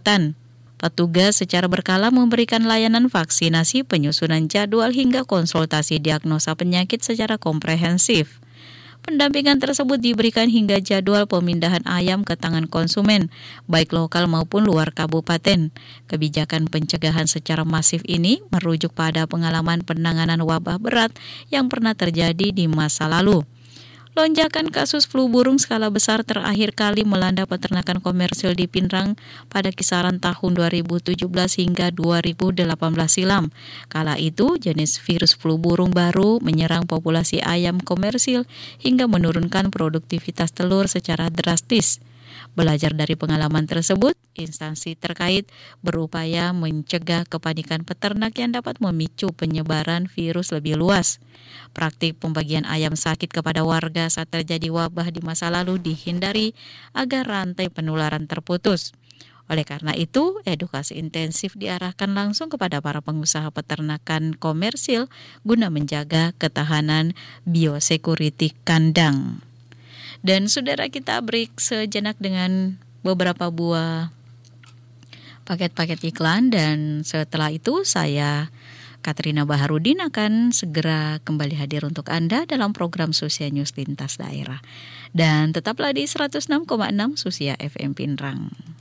kesehatan. Petugas secara berkala memberikan layanan vaksinasi, penyusunan jadwal hingga konsultasi diagnosa penyakit secara komprehensif. Pendampingan tersebut diberikan hingga jadwal pemindahan ayam ke tangan konsumen, baik lokal maupun luar kabupaten. Kebijakan pencegahan secara masif ini merujuk pada pengalaman penanganan wabah berat yang pernah terjadi di masa lalu. Lonjakan kasus flu burung skala besar terakhir kali melanda peternakan komersil di Pinrang pada kisaran tahun 2017 hingga 2018 silam. Kala itu, jenis virus flu burung baru menyerang populasi ayam komersil hingga menurunkan produktivitas telur secara drastis. Belajar dari pengalaman tersebut, instansi terkait berupaya mencegah kepanikan peternak yang dapat memicu penyebaran virus lebih luas. Praktik pembagian ayam sakit kepada warga saat terjadi wabah di masa lalu dihindari agar rantai penularan terputus. Oleh karena itu, edukasi intensif diarahkan langsung kepada para pengusaha peternakan komersil guna menjaga ketahanan biosecurity kandang. Dan saudara, kita break sejenak dengan beberapa buah paket-paket iklan, dan setelah itu saya, Katrina Baharudin, akan segera kembali hadir untuk Anda dalam program Susia News Lintas Daerah. Dan tetaplah di 106,6 Susia FM Pinrang.